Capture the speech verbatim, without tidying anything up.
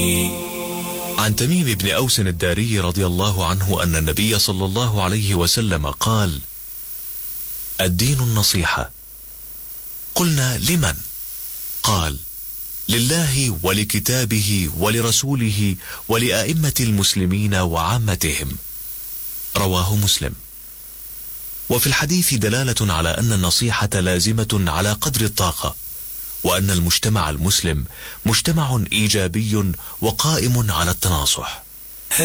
عن تميم بن أوس الداري رضي الله عنه أن النبي صلى الله عليه وسلم قال: الدين النصيحة. قلنا: لمن؟ قال: لله ولكتابه ولرسوله ولأئمة المسلمين وعامتهم. رواه مسلم. وفي الحديث دلالة على أن النصيحة لازمة على قدر الطاقة، وأن المجتمع المسلم مجتمع إيجابي وقائم على التناصح.